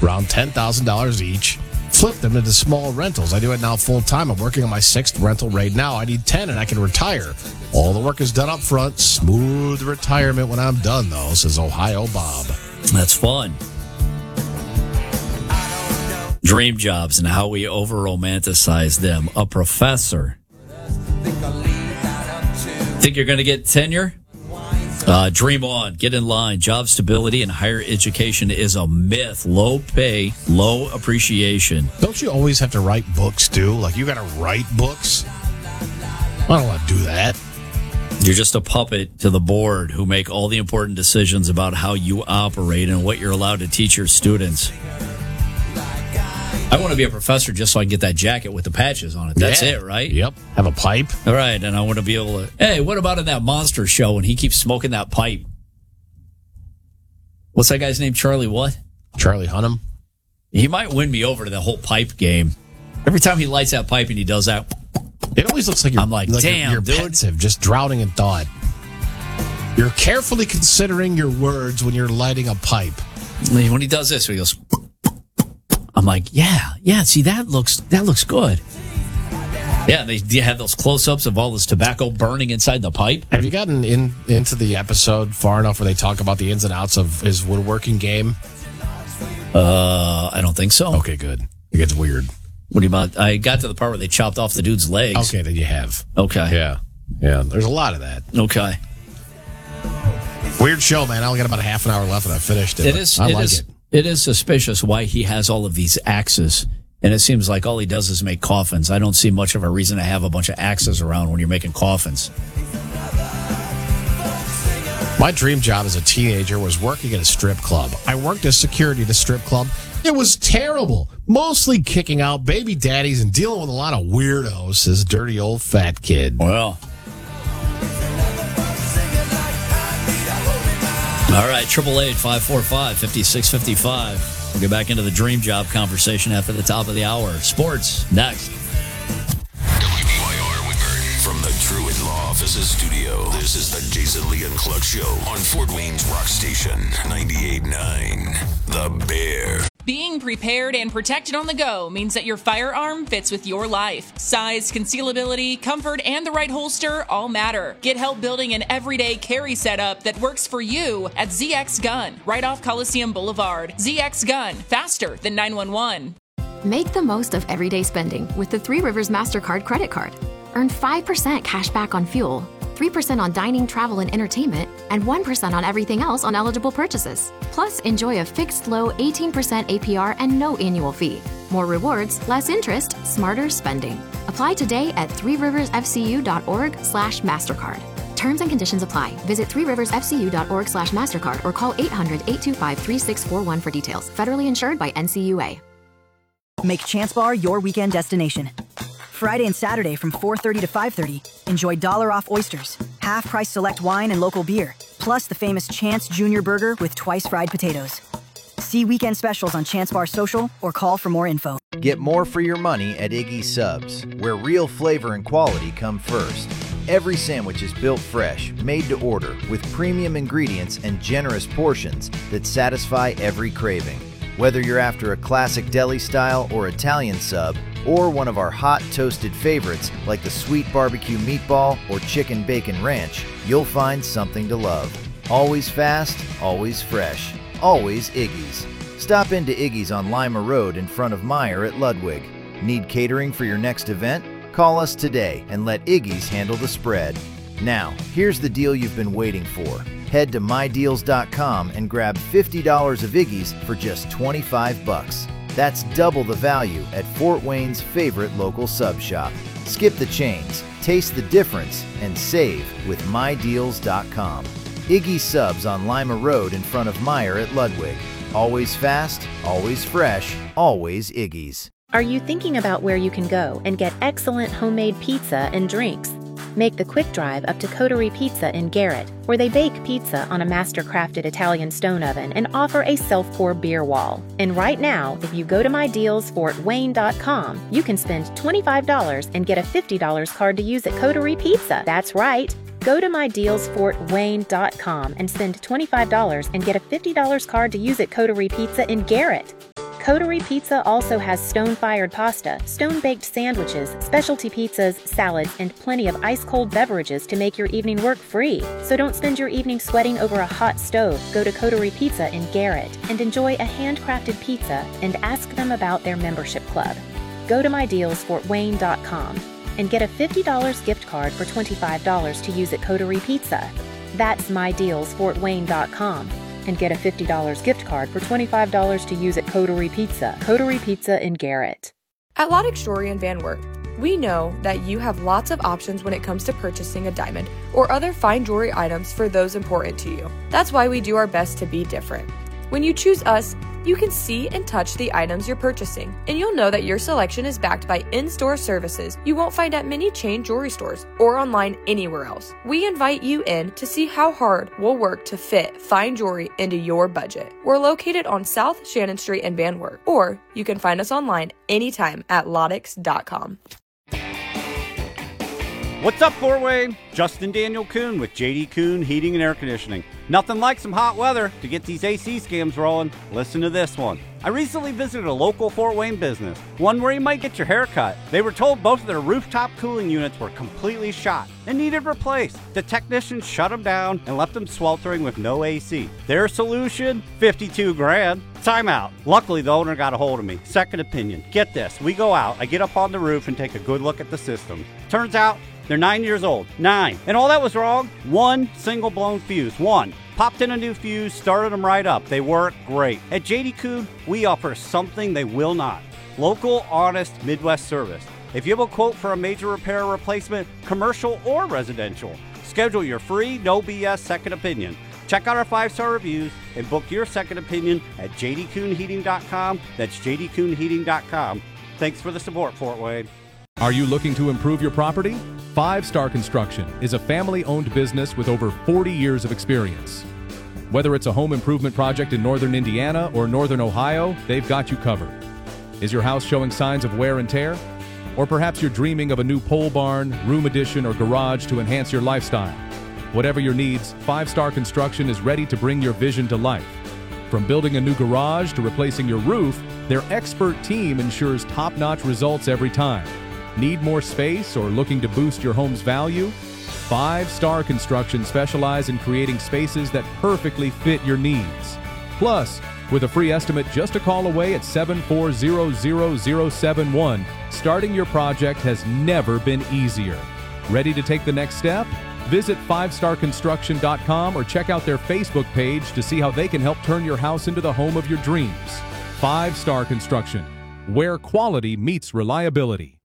around $10,000 each. Flip them into small rentals. I do it now full time. I'm working on my 6th rental right now. I need 10 and I can retire. All the work is done up front. Smooth retirement when I'm done, though, says Ohio Bob. That's fun. Dream jobs and how we over-romanticize them. A professor. Think you're going to get tenure? Dream on. Get in line. Job stability and higher education is a myth. Low pay, low appreciation. Don't you always have to write books, too? Like, you got to write books? I don't want to do that. You're just a puppet to the board who make all the important decisions about how you operate and what you're allowed to teach your students. I want to be a professor just so I can get that jacket with the patches on it. That's it, right? Yep. Have a pipe. All right, and I want to be able to... Hey, what about in that Monster show when he keeps smoking that pipe? What's that guy's name? Charlie what? Charlie Hunnam. He might win me over to the whole pipe game. Every time he lights that pipe and he does that... It always looks like you're, I'm like damn, you're dude. pensive, just drowning in thought. You're carefully considering your words when you're lighting a pipe. When he does this, he goes... I'm like, yeah. See, that looks good. Yeah, they have those close-ups of all this tobacco burning inside the pipe. Have you gotten into the episode far enough where they talk about the ins and outs of his woodworking game? I don't think so. Okay, good. It gets weird. What do you about? I got to the part where they chopped off the dude's legs. Okay, then you have. Okay. Yeah. There's a lot of that. Okay. Weird show, man. I only got about a half an hour left and I finished it. I like it. It is suspicious why he has all of these axes. And it seems like all he does is make coffins. I don't see much of a reason to have a bunch of axes around when you're making coffins. My dream job as a teenager was working at a strip club. I worked as security at a strip club. It was terrible. Mostly kicking out baby daddies and dealing with a lot of weirdos, says dirty old fat kid. Well. All right, 888-545-5655. We'll get back into the dream job conversation after the top of the hour. Sports, next. WBYR Woodburn from the Truett Law Offices studio. This is the Jason Lee and Cluck Show on Fort Wayne's Rock Station 98.9. The Bear. Being prepared and protected on the go means that your firearm fits with your life. Size, concealability, comfort, and the right holster all matter. Get help building an everyday carry setup that works for you at ZX Gun, right off Coliseum Boulevard. ZX Gun, faster than 911. Make the most of everyday spending with the Three Rivers MasterCard credit card. Earn 5% cash back on fuel, 3% on dining, travel, and entertainment, and 1% on everything else on eligible purchases. Plus, enjoy a fixed low 18% APR and no annual fee. More rewards, less interest, smarter spending. Apply today at threeriversfcu.org/MasterCard. Terms and conditions apply. Visit threeriversfcu.org/MasterCard or call 800-825-3641 for details. Federally insured by NCUA. Make Chance Bar your weekend destination. Friday and Saturday from 4:30 to 5:30, enjoy $1 oysters, half-price select wine and local beer, plus the famous Chance Junior Burger with twice fried potatoes. See weekend specials on Chance Bar Social or call for more info. Get more for your money at Iggy's Subs, where real flavor and quality come first. Every sandwich is built fresh, made to order, with premium ingredients and generous portions that satisfy every craving. Whether you're after a classic deli style or Italian sub, or one of our hot toasted favorites like the sweet barbecue meatball or chicken bacon ranch, you'll find something to love. Always fast, always fresh, always Iggy's. Stop into Iggy's on Lima Road in front of Meyer at Ludwig. Need catering for your next event? Call us today and let Iggy's handle the spread. Now, here's the deal you've been waiting for. Head to mydeals.com and grab $50 of Iggy's for just $25. That's double the value at Fort Wayne's favorite local sub shop. Skip the chains, taste the difference, and save with mydeals.com. Iggy Subs on Lima Road in front of Meyer at Ludwig. Always fast, always fresh, always Iggy's. Are you thinking about where you can go and get excellent homemade pizza and drinks? Make the quick drive up to Coterie Pizza in Garrett, where they bake pizza on a master-crafted Italian stone oven and offer a self-pour beer wall. And right now, if you go to mydealsfortwayne.com, you can spend $25 and get a $50 card to use at Coterie Pizza. That's right. Go to mydealsfortwayne.com and spend $25 and get a $50 card to use at Coterie Pizza in Garrett. Coterie Pizza also has stone-fired pasta, stone-baked sandwiches, specialty pizzas, salads, and plenty of ice-cold beverages to make your evening work free. So don't spend your evening sweating over a hot stove. Go to Coterie Pizza in Garrett and enjoy a handcrafted pizza and ask them about their membership club. Go to mydealsfortwayne.com and get a $50 gift card for $25 to use at Coterie Pizza. That's mydealsfortwayne.com. And get a $50 gift card for $25 to use at Coterie Pizza. Coterie Pizza in Garrett. At Lodex Jewelry in Van Wert, we know that you have lots of options when it comes to purchasing a diamond or other fine jewelry items for those important to you. That's why we do our best to be different. When you choose us, you can see and touch the items you're purchasing, and you'll know that your selection is backed by in-store services you won't find at many chain jewelry stores or online anywhere else. We invite you in to see how hard we'll work to fit fine jewelry into your budget. We're located on South Shannon Street in Van Wert, or you can find us online anytime at lodex.com. What's up, Fort Wayne? Justin Daniel Kuhn with JD Kuhn Heating and Air Conditioning. Nothing like some hot weather to get these AC scams rolling. Listen to this one. I recently visited a local Fort Wayne business, one where you might get your hair cut. They were told both of their rooftop cooling units were completely shot and needed replaced. The technicians shut them down and left them sweltering with no AC. Their solution? $52,000. Time out. Luckily, the owner got a hold of me. Second opinion. Get this. We go out, I get up on the roof and take a good look at the system. Turns out, they're 9 years old. 9. And all that was wrong? One single blown fuse. One. Popped in a new fuse, started them right up. They work great. At JD Kuhn, we offer something they will not. Local, honest Midwest service. If you have a quote for a major repair or replacement, commercial or residential, schedule your free, no BS second opinion. Check out our 5-star reviews and book your second opinion at jdkuhnheating.com. That's jdkuhnheating.com. Thanks for the support, Fort Wayne. Are you looking to improve your property? 5 Star Construction is a family-owned business with over 40 years of experience. Whether it's a home improvement project in northern Indiana or northern Ohio, they've got you covered. Is your house showing signs of wear and tear? Or perhaps you're dreaming of a new pole barn, room addition, or garage to enhance your lifestyle. Whatever your needs, 5 Star Construction is ready to bring your vision to life. From building a new garage to replacing your roof, their expert team ensures top-notch results every time. Need more space or looking to boost your home's value? 5 Star Construction specialize in creating spaces that perfectly fit your needs. Plus, with a free estimate just a call away at 7400071, starting your project has never been easier. Ready to take the next step? Visit 5starconstruction.com or check out their Facebook page to see how they can help turn your house into the home of your dreams. 5 Star Construction, where quality meets reliability.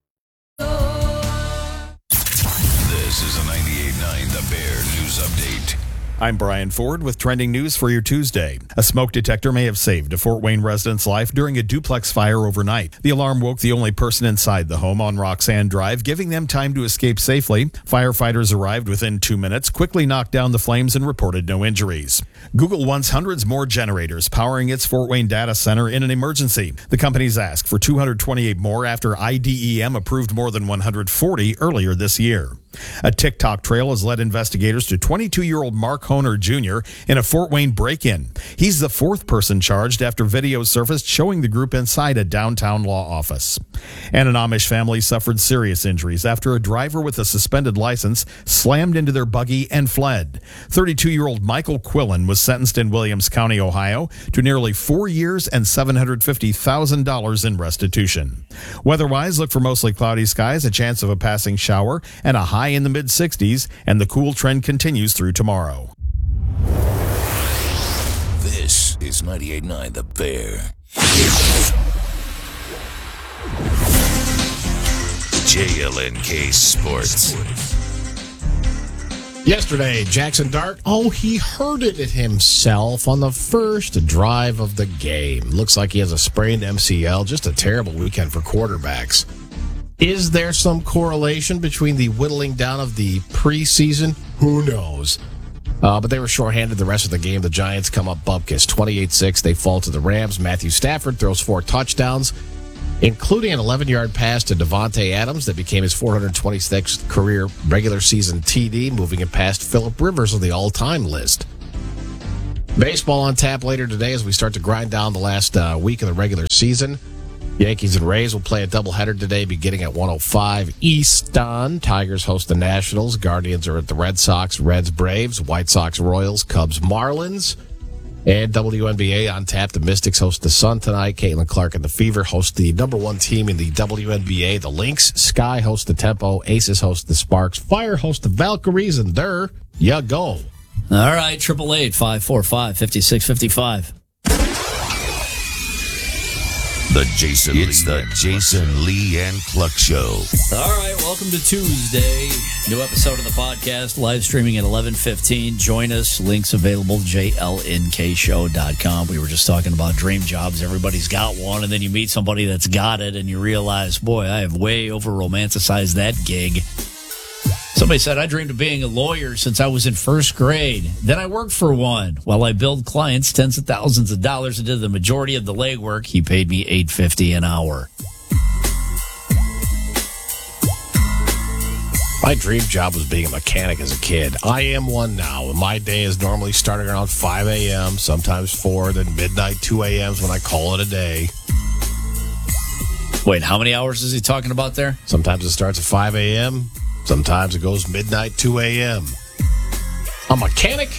This is a 98.9 The Bear News Update. I'm Brian Ford with trending news for your Tuesday. A smoke detector may have saved a Fort Wayne resident's life during a duplex fire overnight. The alarm woke the only person inside the home on Roxanne Drive, giving them time to escape safely. Firefighters arrived within 2 minutes, quickly knocked down the flames, and reported no injuries. Google wants hundreds more generators powering its Fort Wayne data center in an emergency. The company's asked for 228 more after IDEM approved more than 140 earlier this year. A TikTok trail has led investigators to 22-year-old Mark Honer Jr. in a Fort Wayne break-in. He's the 4th person charged after videos surfaced showing the group inside a downtown law office. And an Amish family suffered serious injuries after a driver with a suspended license slammed into their buggy and fled. 32-year-old Michael Quillen was sentenced in Williams County, Ohio, to nearly 4 years and $750,000 in restitution. Weather-wise, look for mostly cloudy skies, a chance of a passing shower, and a high in the mid-60s, and the cool trend continues through tomorrow. This is 98.9 The Bear. JLNK Sports. Yesterday, Jackson Dart, he hurted it himself on the first drive of the game. Looks like he has a sprained MCL. Just a terrible weekend for quarterbacks. Is there some correlation between the whittling down of the preseason? Who knows? But they were shorthanded the rest of the game. The Giants come up bupkis, 28-6. They fall to the Rams. Matthew Stafford throws 4 touchdowns, including an 11-yard pass to Devontae Adams that became his 426th career regular season TD, moving it past Phillip Rivers on the all-time list. Baseball on tap later today as we start to grind down the last week of the regular season. Yankees and Rays will play a doubleheader today beginning at 1:05 Eastern. Tigers host the Nationals. Guardians are at the Red Sox, Reds, Braves, White Sox, Royals, Cubs, Marlins. And WNBA on tap. The Mystics host the Sun tonight. Caitlin Clark and the Fever host the number one team in the WNBA, the Lynx. Sky hosts the Tempo. Aces host the Sparks. Fire hosts the Valkyries. And there you go. All right, 888-545-5655. It's the Jason Lee and Cluck Show. All right, welcome to Tuesday. New episode of the podcast, live streaming at 11:15. Join us. Links available, jlnkshow.com. We were just talking about dream jobs. Everybody's got one, and then you meet somebody that's got it, and you realize, boy, I have way over-romanticized that gig. Somebody said, I dreamed of being a lawyer since I was in first grade. Then I worked for one. While I billed clients tens of thousands of dollars and did the majority of the legwork, he paid me $8.50 an hour. My dream job was being a mechanic as a kid. I am one now, and my day is normally starting around 5 a.m., sometimes 4, then midnight, 2 a.m. is when I call it a day. Wait, how many hours is he talking about there? Sometimes it starts at 5 a.m., sometimes it goes midnight, 2 a.m. A mechanic?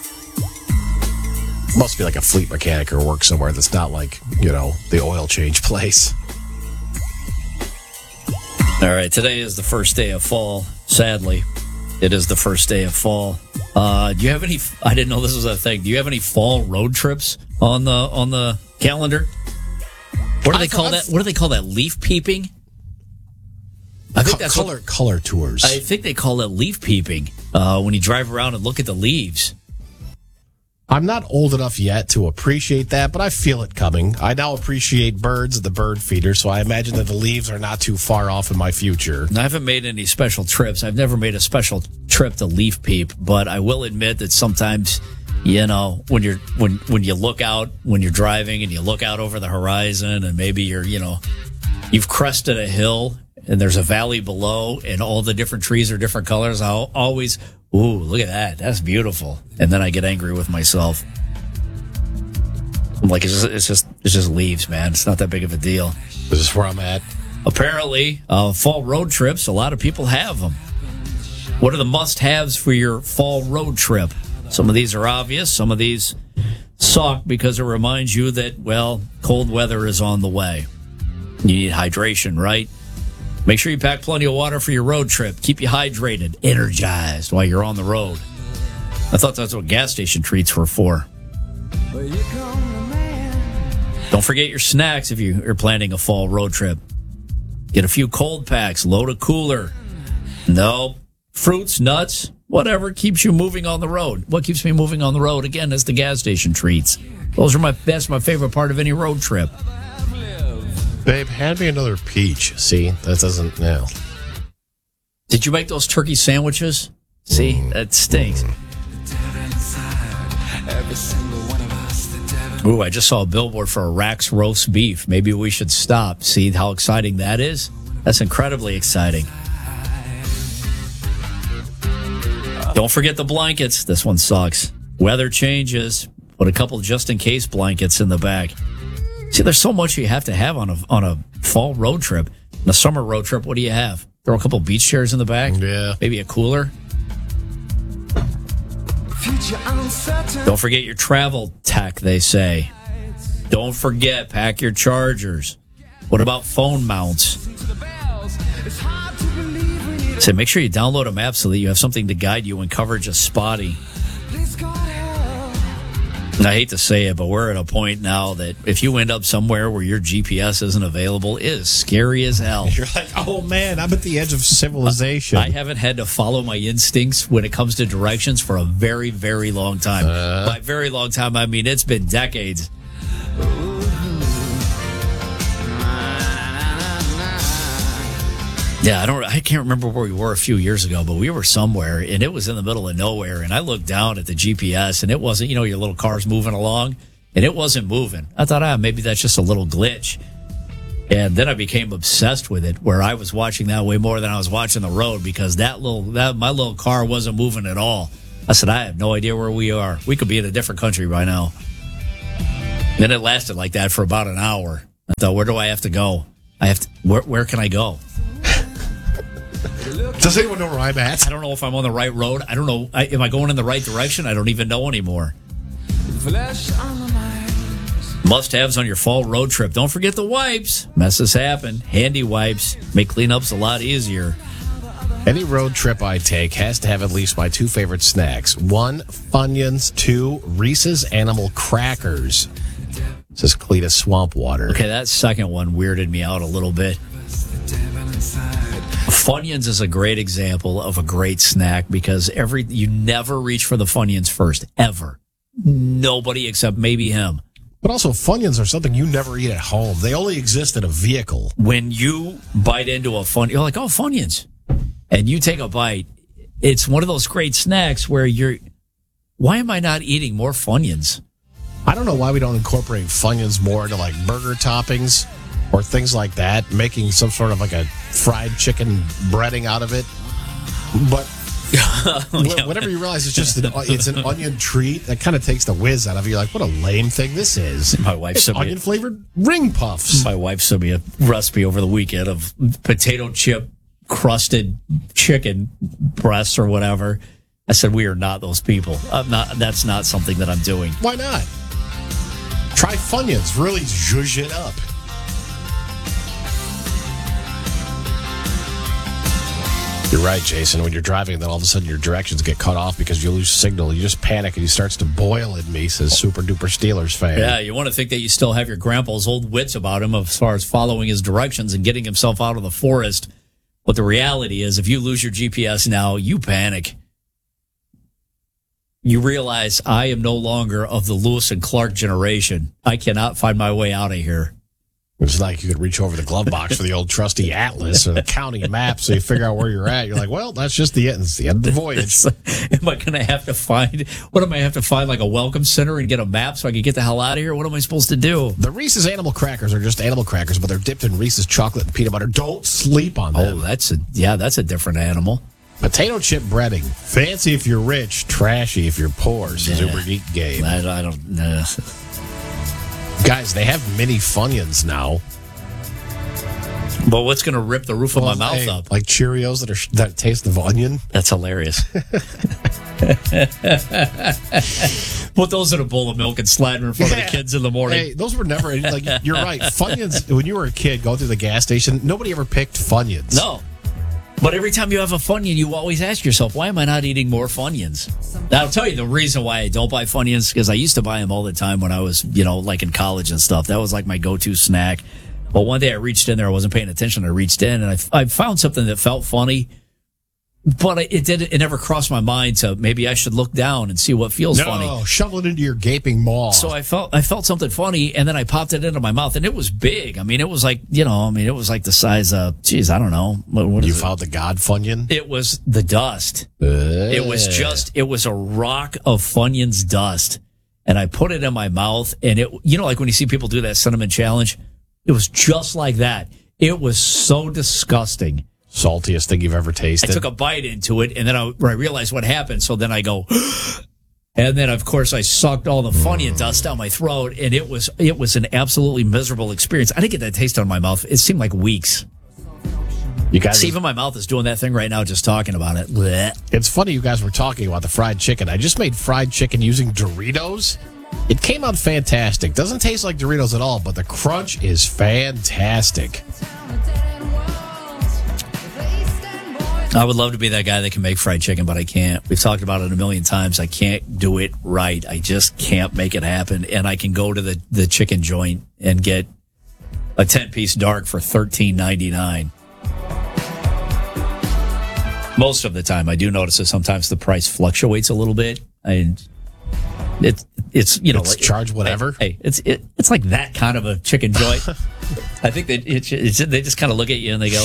Must be like a fleet mechanic or work somewhere that's not like, the oil change place. All right, today is the first day of fall. Sadly, it is the first day of fall. Do you have any? I didn't know this was a thing. Do you have any fall road trips on the calendar? What do they call that? What do they call that? Leaf peeping? I think that's color tours. I think they call it leaf peeping when you drive around and look at the leaves. I'm not old enough yet to appreciate that, but I feel it coming. I now appreciate birds and the bird feeder, so I imagine that the leaves are not too far off in my future. I haven't made any special trips. I've never made a special trip to leaf peep, but I will admit that sometimes, when you look out when you're driving and you look out over the horizon and maybe you've crested a hill and there's a valley below and all the different trees are different colors, I'll always, ooh, look at that. That's beautiful. And then I get angry with myself. I'm like, it's just leaves, man. It's not that big of a deal. This is where I'm at. Apparently, fall road trips, a lot of people have them. What are the must-haves for your fall road trip? Some of these are obvious. Some of these suck because it reminds you that, well, cold weather is on the way. You need hydration, right? Make sure you pack plenty of water for your road trip. Keep you hydrated, energized while you're on the road. I thought that's what gas station treats were for. Don't forget your snacks if you're planning a fall road trip. Get a few cold packs, load a cooler. No, fruits, nuts, whatever keeps you moving on the road. What keeps me moving on the road, again, is the gas station treats. That's my favorite part of any road trip. Babe, hand me another peach. See, that doesn't, no. Did you make those turkey sandwiches? See, that stinks. Ooh, I just saw a billboard for a Rack's roast beef. Maybe we should stop. See how exciting that is? That's incredibly exciting. Don't forget the blankets. This one sucks. Weather changes. Put a couple just-in-case blankets in the back. See, there's so much you have to have on a fall road trip. On a summer road trip, what do you have? Throw a couple beach chairs in the back? Yeah. Maybe a cooler? Don't forget your travel tech, they say. Don't forget, pack your chargers. What about phone mounts? So make sure you download a map so that you have something to guide you when coverage is spotty. And I hate to say it, but we're at a point now that if you end up somewhere where your GPS isn't available, it is scary as hell. You're like, oh man, I'm at the edge of civilization. I haven't had to follow my instincts when it comes to directions for a very, very long time. By very long time, I mean it's been decades. Yeah, I can't remember where we were a few years ago, but we were somewhere, and it was in the middle of nowhere, and I looked down at the GPS, and it wasn't, your little car's moving along, and it wasn't moving. I thought, maybe that's just a little glitch. And then I became obsessed with it, where I was watching that way more than I was watching the road, because my little car wasn't moving at all. I said, I have no idea where we are. We could be in a different country by now. Then it lasted like that for about an hour. I thought, where do I have to go? Where can I go? Does anyone know where I'm at? I don't know if I'm on the right road. I don't know. Am I going in the right direction? I don't even know anymore. Must-haves on your fall road trip. Don't forget the wipes. Messes happen. Handy wipes make cleanups a lot easier. Any road trip I take has to have at least my 2 favorite snacks. 1, Funyuns. 2, Reese's Animal Crackers. Says Cleta Swamp Water. Okay, that second one weirded me out a little bit. Funyuns is a great example of a great snack because you never reach for the Funyuns first, ever. Nobody except maybe him. But also, Funyuns are something you never eat at home. They only exist in a vehicle. When you bite into a Funyun, you're like, oh, Funyuns. And you take a bite. It's one of those great snacks where why am I not eating more Funyuns? I don't know why we don't incorporate Funyuns more into like burger toppings or things like that, making some sort of like a fried chicken breading out of it. But whenever you realize it's an onion treat, that kind of takes the whiz out of it. You're like, what a lame thing this is. My wife sent me onion flavored ring puffs. My wife sent me a recipe over the weekend of potato chip crusted chicken breasts or whatever. I said, we are not those people. That's not something that I'm doing. Why not? Try Funyuns. Really zhuzh it up. You're right, Jason. When you're driving, then all of a sudden your directions get cut off because you lose signal. You just panic and he starts to boil in me, says Super Duper Steelers fan. Yeah, you want to think that you still have your grandpa's old wits about him as far as following his directions and getting himself out of the forest. But the reality is, if you lose your GPS now, you panic. You realize I am no longer of the Lewis and Clark generation. I cannot find my way out of here. It's like you could reach over the glove box for the old trusty atlas or the county map so you figure out where you're at. You're like, well, that's just the end. It's the end of the voyage. Am I going to have to find, like a welcome center and get a map so I can get the hell out of here? What am I supposed to do? The Reese's Animal Crackers are just animal crackers, but they're dipped in Reese's chocolate and peanut butter. Don't sleep on them. Oh, that's a different animal. Potato chip breading. Fancy if you're rich, trashy if you're poor, says Uber Geek Gabe. I don't know. Guys, they have mini Funyuns now. But what's going to rip the roof of my mouth up? Like Cheerios that taste of onion? That's hilarious. Put those in a bowl of milk and slide them in front of the kids in the morning. Hey, those were never, like, you're right. Funyuns, when you were a kid going through the gas station, nobody ever picked Funyuns. No. But every time you have a Funyun, you always ask yourself, why am I not eating more Funyuns? Now, I'll tell you the reason why I don't buy Funyuns, because I used to buy them all the time when I was, like in college and stuff. That was like my go-to snack. But one day I reached in there, I wasn't paying attention. I reached in and I found something that felt funny. But it never crossed my mind to maybe I should look down and see what feels funny. No, shovel it into your gaping maw. So I felt something funny, and then I popped it into my mouth, and it was big. I mean, it was like, it was like the size of, I don't know. What you found the God Funyun? It was the dust. It was a rock of Funyuns dust. And I put it in my mouth, and it, like when you see people do that cinnamon challenge, it was just like that. It was so disgusting. Saltiest thing you've ever tasted. I took a bite into it, and then I realized what happened. So then I go, and then of course I sucked all the Funyun dust down my throat, and it was an absolutely miserable experience. I didn't get that taste out of my mouth. It seemed like weeks. You guys, see, even my mouth is doing that thing right now just talking about it. Blech. It's funny you guys were talking about the fried chicken. I just made fried chicken using Doritos. It came out fantastic. Doesn't taste like Doritos at all, but the crunch is fantastic. I would love to be that guy that can make fried chicken, but I can't. We've talked about it a million times. I can't do it right. I just can't make it happen. And I can go to the chicken joint and get a 10-piece dark for $13.99. Most of the time, I do notice that sometimes the price fluctuates a little bit. It's like, charge whatever. Hey, it's like that kind of a chicken joint. I think that they just kind of look at you and they go,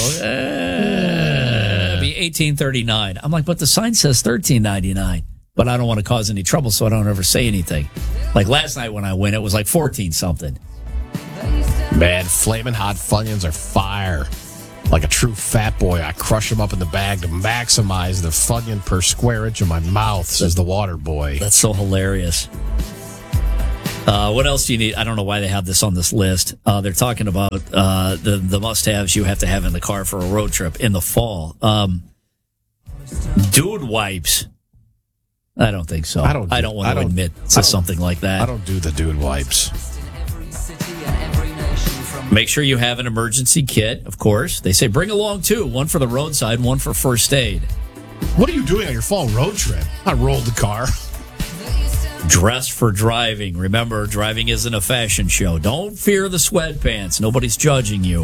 be $18.39. I'm like, but the sign says $13.99. But I don't want to cause any trouble, so I don't ever say anything. Like last night when I went, it was like 14 something. Man, flaming hot Funyuns are fire. Like a true fat boy, I crush them up in the bag to maximize the Funyun per square inch of my mouth, says the water boy. That's so hilarious. What else do you need? I don't know why they have this on this list. They're talking about the must-haves you have to have in the car for a road trip in the fall. Dude wipes. I don't think so. I don't want to admit to something like that. I don't do the dude wipes. Make sure you have an emergency kit, of course. They say bring along two, one for the roadside, one for first aid. What are you doing on your fall road trip? I rolled the car. Dress for driving. Remember, driving isn't a fashion show. Don't fear the sweatpants. Nobody's judging you.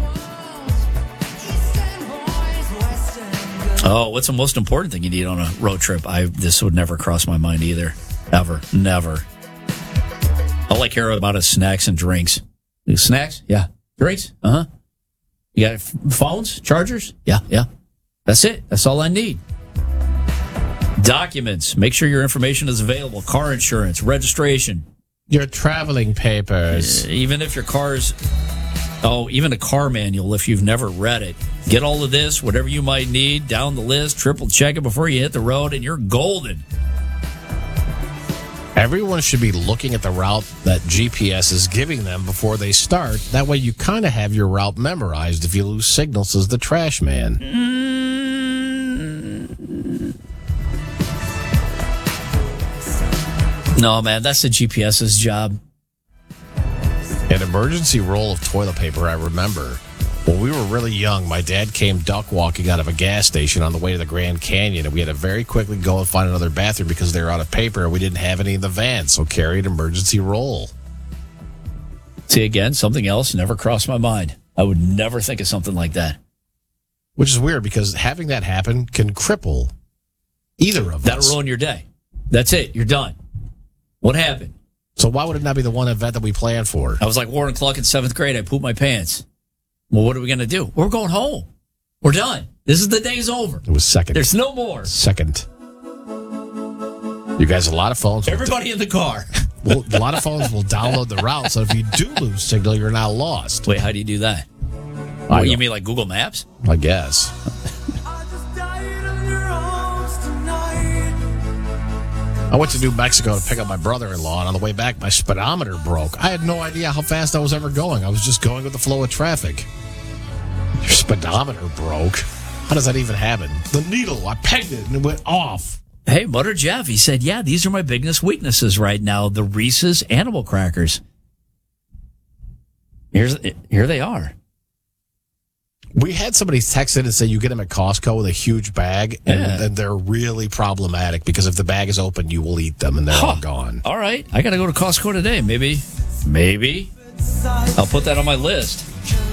Oh, what's the most important thing you need on a road trip? This would never cross my mind either. Ever. Never. All I care about is snacks and drinks. Snacks? Yeah. Drinks? Uh-huh. You got phones? Chargers? Yeah. That's it. That's all I need. Documents. Make sure your information is available. Car insurance, registration. Your traveling papers. Even if your car's... even a car manual if you've never read it. Get all of this, whatever you might need, down the list, triple check it before you hit the road, and you're golden. Everyone should be looking at the route that GPS is giving them before they start. That way you kind of have your route memorized. If you lose signal, says the trash man. No, man, that's the GPS's job. An emergency roll of toilet paper, I remember. When we were really young, my dad came duck walking out of a gas station on the way to the Grand Canyon, and we had to very quickly go and find another bathroom because they were out of paper and we didn't have any in the van, so carry an emergency roll. See, again, something else never crossed my mind. I would never think of something like that. Which is weird because having that happen can cripple either of us. That'll ruin your day. That's it. You're done. What happened? So why would it not be the one event that we planned for? I was like Warren Cluck in 7th grade. I pooped my pants. Well, what are we going to do? We're going home. We're done. This is the day's over. It was second. There's no more. Second. You guys, a lot of phones. Everybody in the car. Well, a lot of phones will download the route, so if you do lose signal, you're now lost. Wait, how do you do that? What, you mean like Google Maps? I guess. I went to New Mexico to pick up my brother-in-law, and on the way back, my speedometer broke. I had no idea how fast I was ever going. I was just going with the flow of traffic. Your speedometer broke? How does that even happen? The needle, I pegged it, and it went off. Hey, Butter Jeff, he said, yeah, these are my biggest weaknesses right now, the Reese's Animal Crackers. Here they are. We had somebody text in and say you get them at Costco with a huge bag, and they're really problematic because if the bag is open, you will eat them, and they're all gone. All right. I got to go to Costco today. Maybe. I'll put that on my list.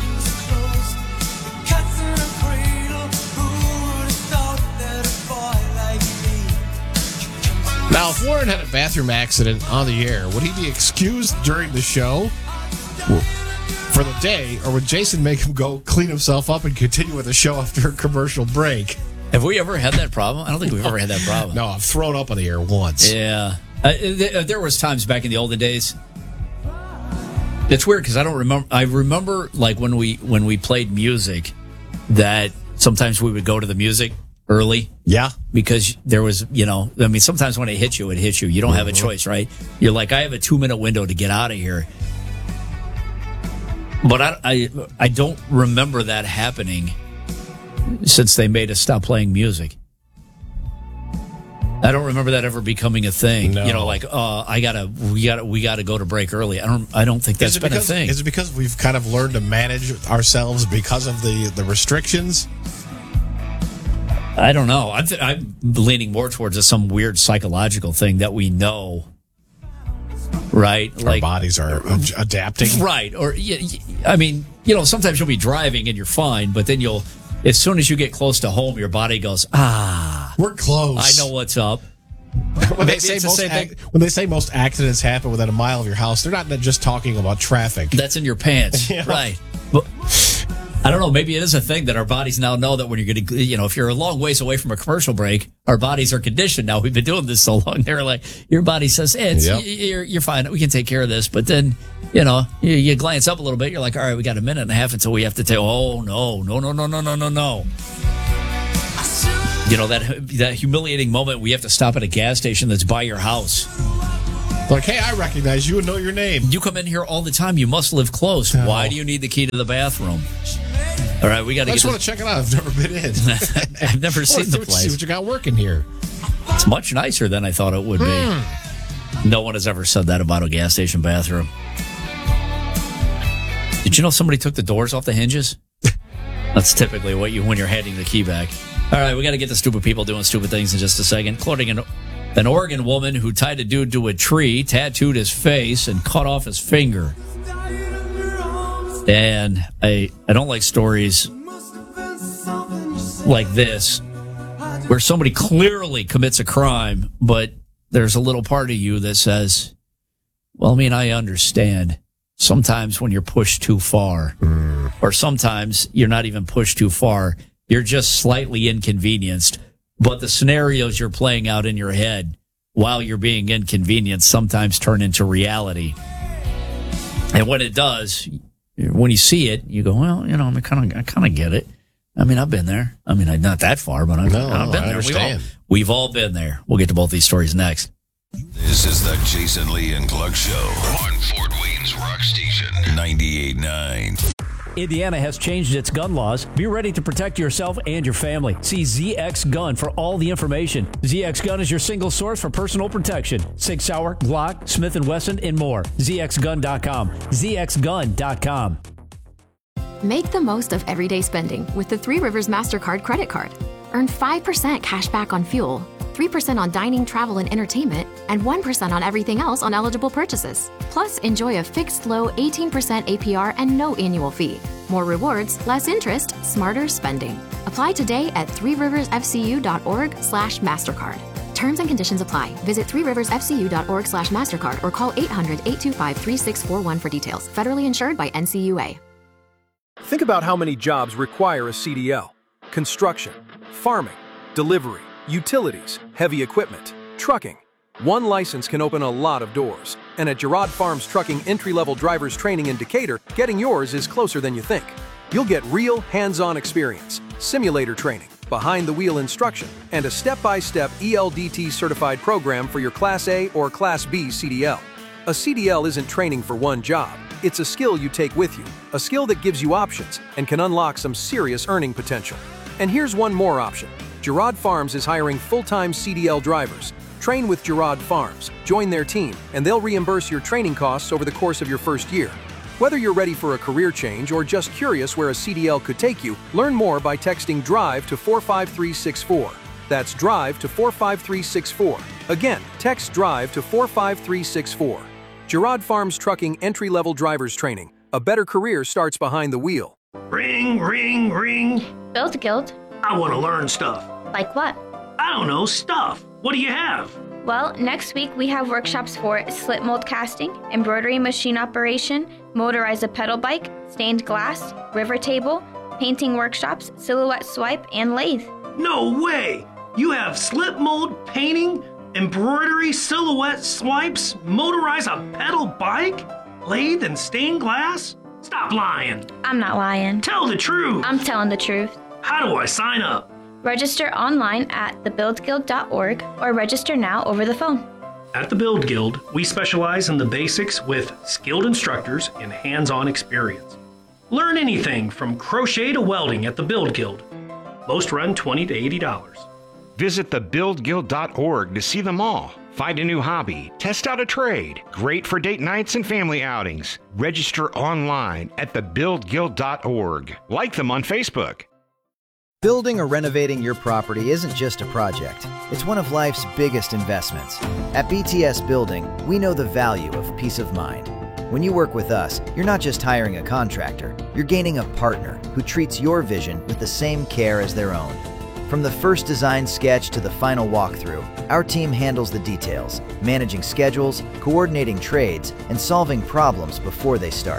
Now, if Warren had a bathroom accident on the air, would he be excused during the show for the day, or would Jason make him go clean himself up and continue with the show after a commercial break? Have we ever had that problem? I don't think we've ever had that problem. No, I've thrown up on the air once. Yeah. There was times back in the olden days. It's weird because I don't remember. I remember like when we played music that sometimes we would go to the music early. Yeah. Because there was, sometimes when it hits you. You don't have a choice, right? You're like, I have a 2-minute window to get out of here. But I don't remember that happening since they made us stop playing music. I don't remember that ever becoming a thing. No. We gotta go to break early. I don't think that's been a thing. Is it because we've kind of learned to manage ourselves because of the restrictions? I don't know. I'm leaning more towards some weird psychological thing that we know. Right, our bodies are adapting. Right, or sometimes you'll be driving and you're fine, but then as soon as you get close to home, your body goes, we're close. I know what's up. When they say most accidents happen within a mile of your house, they're not just talking about traffic. That's in your pants, right? But I don't know. Maybe it is a thing that our bodies now know that when you're going to, if you're a long ways away from a commercial break, our bodies are conditioned now. We've been doing this so long. They're like, your body says, hey, you're fine. We can take care of this. But then, you glance up a little bit. You're like, all right, we got a minute and a half until we have to take, oh, no. That humiliating moment we have to stop at a gas station that's by your house. Like, hey, I recognize you and know your name. You come in here all the time. You must live close. No. Why do you need the key to the bathroom? All right, we got to. I just want to check it out. I've never been in. I've never seen the place. See what you got working here. It's much nicer than I thought it would be. No one has ever said that about a gas station bathroom. Did you know somebody took the doors off the hinges? That's typically what when you're handing the key back. All right, we got to get to stupid people doing stupid things in just a second. Quoting an Oregon woman who tied a dude to a tree, tattooed his face, and cut off his finger. And I don't like stories like this, where somebody clearly commits a crime, but there's a little part of you that says, well, I understand. Sometimes when you're pushed too far, or sometimes you're not even pushed too far, you're just slightly inconvenienced. But the scenarios you're playing out in your head while you're being inconvenienced sometimes turn into reality. And when it does, when you see it, you go, well, I kind of get it. I've been there. Not that far, but I've been there. I understand. We've all been there. We'll get to both these stories next. This is the Jason Lee and Clug Show on Fort Wayne's Rock Station 98.9. Indiana has changed its gun laws. Be ready to protect yourself and your family. See ZX Gun for all the information. ZX Gun is your single source for personal protection. Sig Sauer, Glock, Smith & Wesson, and more. ZXGun.com. ZXGun.com. Make the most of everyday spending with the Three Rivers MasterCard credit card. Earn 5% cash back on fuel, 3% on dining, travel, and entertainment, and 1% on everything else on eligible purchases. Plus, enjoy a fixed low 18% APR and no annual fee. More rewards, less interest, smarter spending. Apply today at threeriversfcu.org/MasterCard. Terms and conditions apply. Visit threeriversfcu.org/MasterCard or call 800-825-3641 for details. Federally insured by NCUA. Think about how many jobs require a CDL. Construction, farming, delivery, utilities, heavy equipment, trucking. One license can open a lot of doors. And at Girard Farms Trucking entry-level drivers training in Decatur, getting yours is closer than you think. You'll get real hands-on experience, simulator training, behind-the-wheel instruction, and a step-by-step ELDT certified program for your Class A or Class B CDL. A CDL isn't training for one job. It's a skill you take with you, a skill that gives you options and can unlock some serious earning potential. And here's one more option. Girard Farms is hiring full-time CDL drivers. Train with Girard Farms, join their team, and they'll reimburse your training costs over the course of your first year. Whether you're ready for a career change or just curious where a CDL could take you, learn more by texting DRIVE to 45364. That's DRIVE to 45364. Again, text DRIVE to 45364. Girard Farms Trucking entry-level drivers training. A better career starts behind the wheel. Ring, ring, ring. Build Guild. I want to learn stuff. Like what? I don't know, stuff. What do you have? Well, next week we have workshops for slip mold casting, embroidery machine operation, motorize a pedal bike, stained glass, river table, painting workshops, silhouette swipe, and lathe. No way! You have slip mold, painting, embroidery, silhouette swipes, motorize a pedal bike, lathe, and stained glass? Stop lying. I'm not lying. Tell the truth. I'm telling the truth. How do I sign up? Register online at thebuildguild.org or register now over the phone. At the Build Guild, we specialize in the basics with skilled instructors and hands-on experience. Learn anything from crochet to welding at the Build Guild. Most run $20 to $80. Visit thebuildguild.org to see them all. Find a new hobby, test out a trade. Great for date nights and family outings. Register online at thebuildguild.org. Like them on Facebook. Building or renovating your property isn't just a project. It's one of life's biggest investments. At BTS Building, we know the value of peace of mind. When you work with us, you're not just hiring a contractor, you're gaining a partner who treats your vision with the same care as their own. From the first design sketch to the final walkthrough, our team handles the details, managing schedules, coordinating trades, and solving problems before they start.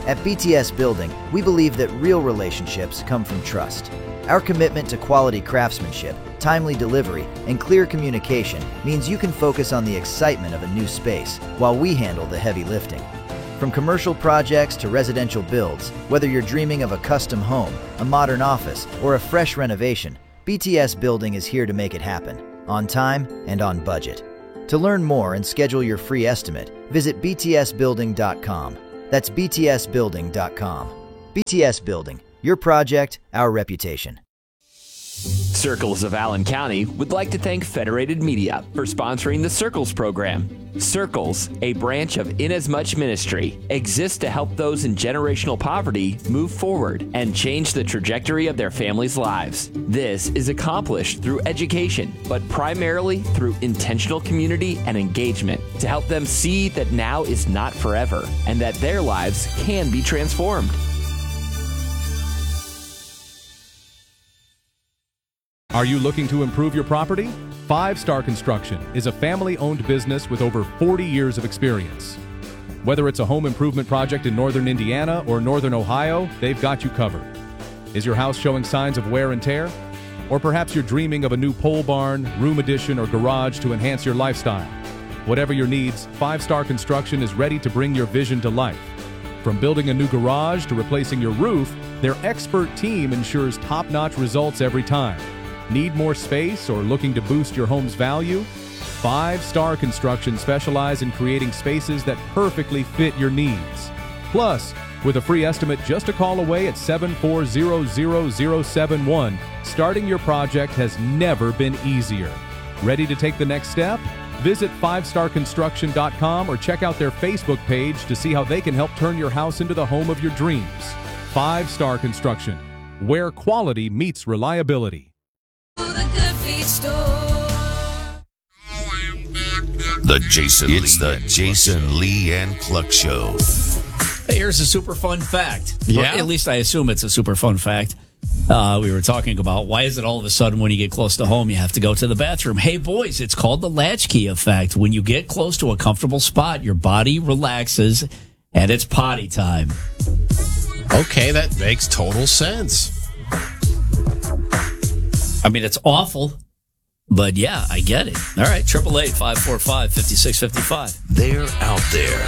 At BTS Building, we believe that real relationships come from trust. Our commitment to quality craftsmanship, timely delivery, and clear communication means you can focus on the excitement of a new space while we handle the heavy lifting. From commercial projects to residential builds, whether you're dreaming of a custom home, a modern office, or a fresh renovation, BTS Building is here to make it happen, on time and on budget. To learn more and schedule your free estimate, visit btsbuilding.com. That's btsbuilding.com. BTS Building, your project, our reputation. Circles of Allen County would like to thank Federated Media for sponsoring the Circles program. Circles, a branch of Inasmuch Ministry, exists to help those in generational poverty move forward and change the trajectory of their families' lives. This is accomplished through education, but primarily through intentional community and engagement to help them see that now is not forever and that their lives can be transformed. Are you looking to improve your property? 5 Star Construction is a family-owned business with over 40 years of experience. Whether it's a home improvement project in northern Indiana or northern Ohio, they've got you covered. Is your house showing signs of wear and tear? Or perhaps you're dreaming of a new pole barn, room addition, or garage to enhance your lifestyle. Whatever your needs, 5 Star Construction is ready to bring your vision to life. From building a new garage to replacing your roof, their expert team ensures top-notch results every time. Need more space or looking to boost your home's value? 5 Star Construction specialize in creating spaces that perfectly fit your needs. Plus, with a free estimate just a call away at 7400071, starting your project has never been easier. Ready to take the next step? Visit 5starconstruction.com or check out their Facebook page to see how they can help turn your house into the home of your dreams. 5 Star Construction, where quality meets reliability. It's the Jason Lee and Cluck Show. Hey, here's a super fun fact. Yeah? Or at least I assume it's a super fun fact. We were talking about why is it all of a sudden when you get close to home you have to go to the bathroom. Hey, boys, it's called the latchkey effect. When you get close to a comfortable spot, your body relaxes and it's potty time. Okay, that makes total sense. I mean, it's awful, but yeah, I get it. All right, 888-545-5655. They're out there.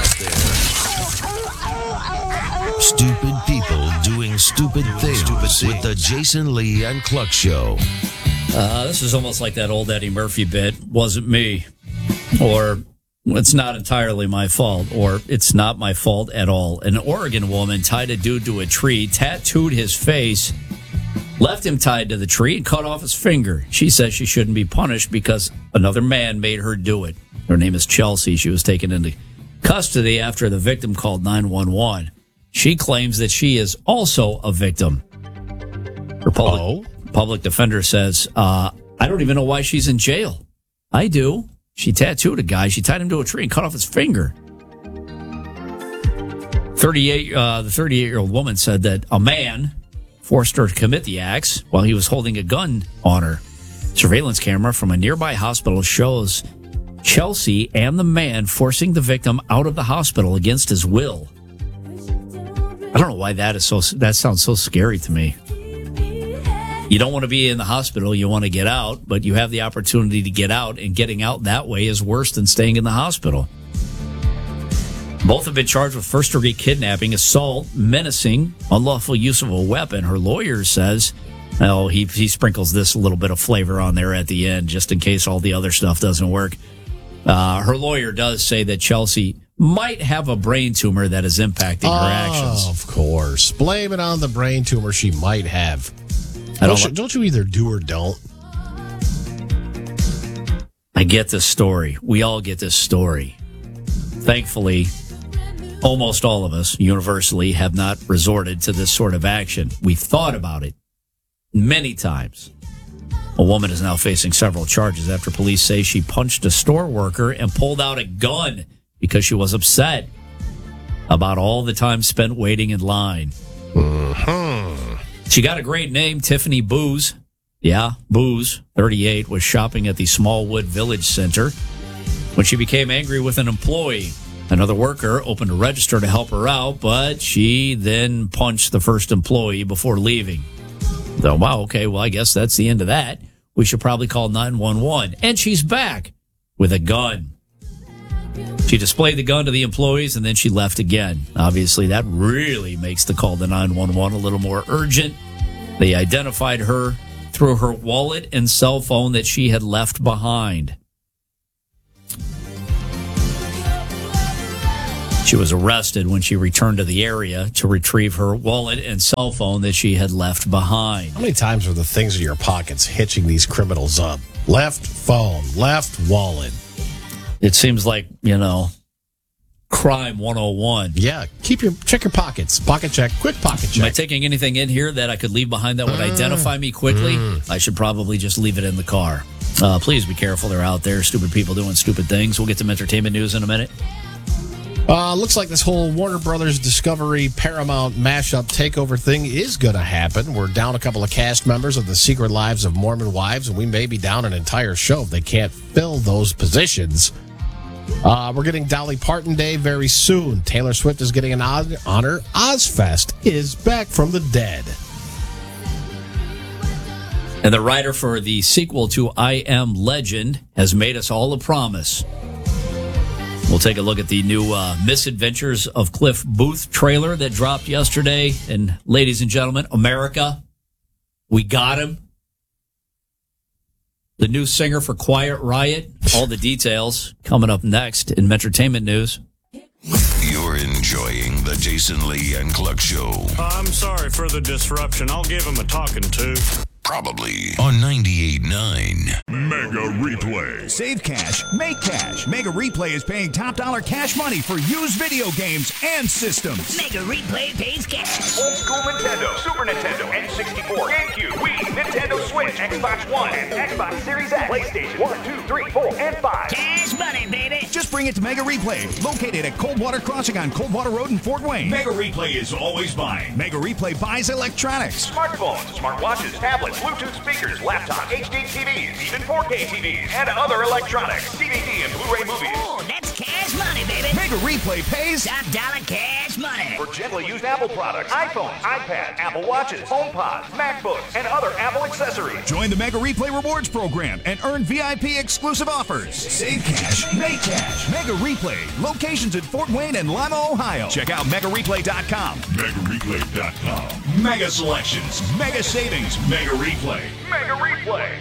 Stupid people doing stupid things with the Jason Lee and Cluck Show. This is almost like that old Eddie Murphy bit, wasn't me, or it's not entirely my fault, or it's not my fault at all. An Oregon woman tied a dude to a tree, tattooed his face, left him tied to the tree, and cut off his finger. She says she shouldn't be punished because another man made her do it. Her name is Chelsea. She was taken into custody after the victim called 911. She claims that she is also a victim. Her public defender says, I don't even know why she's in jail. I do. She tattooed a guy. She tied him to a tree and cut off his finger. The 38-year-old woman said that a man forced her to commit the acts while he was holding a gun on her. Surveillance camera from a nearby hospital shows Chelsea and the man forcing the victim out of the hospital against his will. I don't know why that sounds so scary to me. You don't want to be in the hospital, you want to get out, but you have the opportunity to get out, and getting out that way is worse than staying in the hospital. Both have been charged with first-degree kidnapping, assault, menacing, unlawful use of a weapon. Her lawyer says, he sprinkles this little bit of flavor on there at the end, just in case all the other stuff doesn't work. Her lawyer does say that Chelsea might have a brain tumor that is impacting her actions. Of course. Blame it on the brain tumor she might have. Don't you either do or don't? I get this story. We all get this story. Thankfully, almost all of us, universally, have not resorted to this sort of action. We've thought about it many times. A woman is now facing several charges after police say she punched a store worker and pulled out a gun because she was upset about all the time spent waiting in line. She got a great name, Tiffany Booz. Yeah, Booz, 38, was shopping at the Smallwood Village Center when she became angry with an employee. Another worker opened a register to help her out, but she then punched the first employee before leaving. So, wow, okay, well, I guess that's the end of that. We should probably call 911. And she's back with a gun. She displayed the gun to the employees, and then she left again. Obviously, that really makes the call to 911 a little more urgent. They identified her through her wallet and cell phone that she had left behind. She was arrested when she returned to the area to retrieve her wallet and cell phone that she had left behind. How many times are the things in your pockets hitching these criminals up? Left phone, left wallet. It seems like, crime 101. Yeah, check your pockets. Pocket check, quick pocket check. Am I taking anything in here that I could leave behind that would identify me quickly? I should probably just leave it in the car. Please be careful. They're out there, stupid people doing stupid things. We'll get some entertainment news in a minute. Looks like this whole Warner Brothers Discovery Paramount mashup takeover thing is going to happen. We're down a couple of cast members of The Secret Lives of Mormon Wives, and we may be down an entire show if they can't fill those positions. We're getting Dolly Parton Day very soon. Taylor Swift is getting an honor. Ozfest is back from the dead. And the writer for the sequel to I Am Legend has made us all a promise. We'll take a look at the new Misadventures of Cliff Booth trailer that dropped yesterday. And ladies and gentlemen, America, we got him. The new singer for Quiet Riot. All the details coming up next in entertainment news. You're enjoying the Jason Lee and Cluck Show. I'm sorry for the disruption. I'll give him a talking to. Probably on 98.9. Mega Replay. Save cash, make cash. Mega Replay is paying top dollar cash money for used video games and systems. Mega Replay pays cash. Old school Nintendo, Super Nintendo, N64, GameCube, Wii, Nintendo Switch, Xbox One, and Xbox Series X, PlayStation 1, 2, 3, 4, and 5. Cash money, baby. Just bring it to Mega Replay, located at Coldwater Crossing on Coldwater Road in Fort Wayne. Mega Replay is always buying. Mega Replay buys electronics. Smartphones, smartwatches, tablets, Bluetooth speakers, laptops, HD TVs, even 4K TVs, and other electronics, DVD and Blu-ray movies. Oh, that's cash money, baby. Mega Replay pays top dollar cash money. For gently used Apple products, iPhones, iPads, Apple Watches, HomePods, MacBooks, and other Apple accessories. Join the Mega Replay Rewards program and earn VIP exclusive offers. Save cash, make cash. Mega Replay. Locations in Fort Wayne and Lima, Ohio. Check out MegaReplay.com. MegaReplay.com. Mega selections, mega savings, Mega Replay. Mega Replay.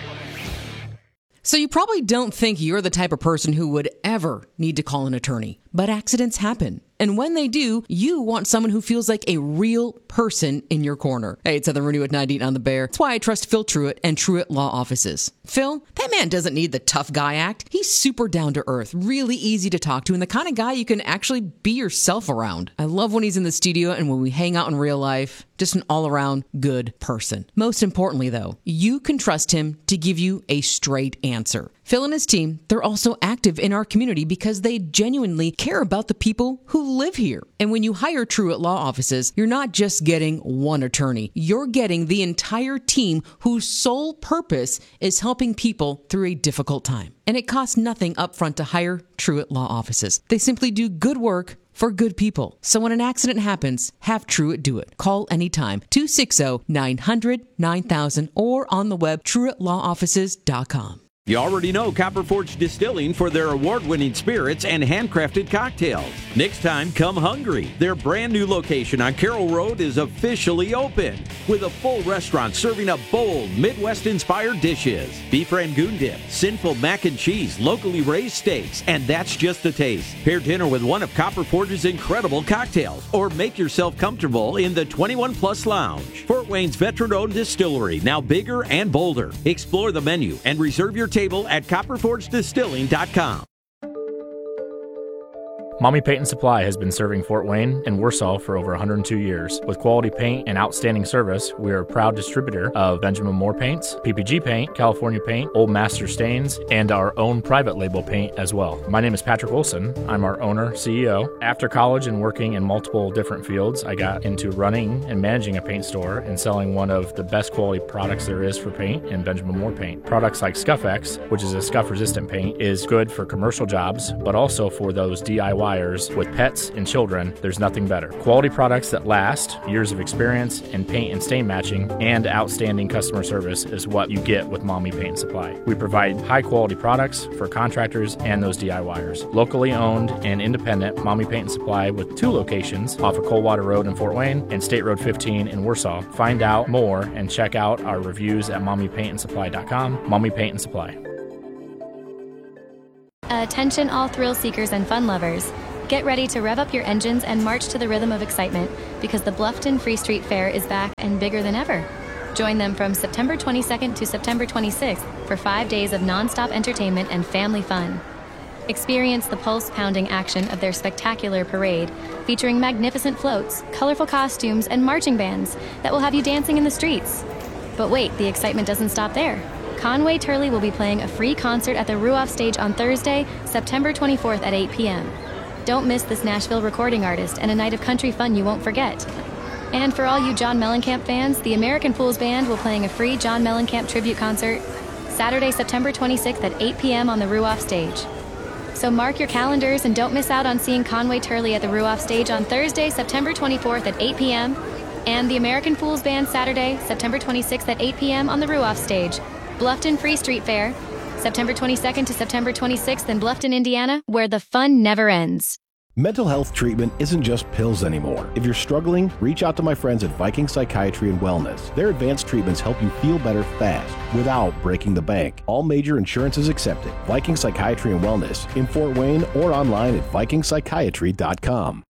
So you probably don't think you're the type of person who would ever need to call an attorney, but accidents happen. And when they do, you want someone who feels like a real person in your corner. Hey, it's Heather Renew at 98 on the Bear. That's why I trust Phil Truitt and Truitt Law Offices. Phil, that man doesn't need the tough guy act. He's super down to earth, really easy to talk to, and the kind of guy you can actually be yourself around. I love when he's in the studio and when we hang out in real life. Just an all-around good person. Most importantly, though, you can trust him to give you a straight answer. Phil and his team, they're also active in our community because they genuinely care about the people who live here. And when you hire Truitt Law Offices, you're not just getting one attorney. You're getting the entire team whose sole purpose is helping people through a difficult time. And it costs nothing upfront to hire Truitt Law Offices. They simply do good work for good people. So when an accident happens, have Truitt do it. Call anytime, 260-900-9000 or on the web, TruittLawOffices.com. You already know Copper Forge Distilling for their award-winning spirits and handcrafted cocktails. Next time, come hungry. Their brand new location on Carroll Road is officially open with a full restaurant serving up bold Midwest-inspired dishes. Beef Rangoon dip, sinful mac and cheese, locally raised steaks, and that's just a taste. Pair dinner with one of Copper Forge's incredible cocktails or make yourself comfortable in the 21-plus lounge. Fort Wayne's veteran-owned distillery, now bigger and bolder. Explore the menu and reserve your table at copperforgedistilling.com. Mommy Paint and Supply has been serving Fort Wayne and Warsaw for over 102 years. With quality paint and outstanding service, we are a proud distributor of Benjamin Moore paints, PPG paint, California paint, Old Master stains, and our own private label paint as well. My name is Patrick Wilson. I'm our owner, CEO. After college and working in multiple different fields, I got into running and managing a paint store and selling one of the best quality products there is for paint in Benjamin Moore paint. Products like Scuff-X, which is a scuff-resistant paint, is good for commercial jobs, but also for those DIY buyers with pets and children, there's nothing better. Quality products that last, years of experience in paint and stain matching, and outstanding customer service is what you get with Mommy Paint and Supply. We provide high-quality products for contractors and those DIYers. Locally owned and independent Mommy Paint and Supply with 2 locations off of Coldwater Road in Fort Wayne and State Road 15 in Warsaw. Find out more and check out our reviews at mommypaintandsupply.com. Mommy Paint and Supply. Attention all thrill seekers and fun lovers. Get ready to rev up your engines and march to the rhythm of excitement because the Bluffton Free Street Fair is back and bigger than ever. Join them from September 22nd to September 26th for 5 days of nonstop entertainment and family fun. Experience the pulse-pounding action of their spectacular parade, featuring magnificent floats, colorful costumes, and marching bands that will have you dancing in the streets. But wait, the excitement doesn't stop there. Conway Turley will be playing a free concert at the Ruoff Stage on Thursday, September 24th at 8 p.m. Don't miss this Nashville recording artist and a night of country fun you won't forget. And for all you John Mellencamp fans, the American Fools Band will playing a free John Mellencamp tribute concert Saturday, September 26th at 8 p.m. on the Ruoff Stage. So mark your calendars and don't miss out on seeing Conway Turley at the Ruoff Stage on Thursday, September 24th at 8 p.m. and the American Fools Band Saturday, September 26th at 8 p.m. on the Ruoff Stage. Bluffton Free Street Fair, September 22nd to September 26th in Bluffton, Indiana, where the fun never ends. Mental health treatment isn't just pills anymore. If you're struggling, reach out to my friends at Viking Psychiatry and Wellness. Their advanced treatments help you feel better fast without breaking the bank. All major insurances accepted. Viking Psychiatry and Wellness in Fort Wayne or online at vikingpsychiatry.com.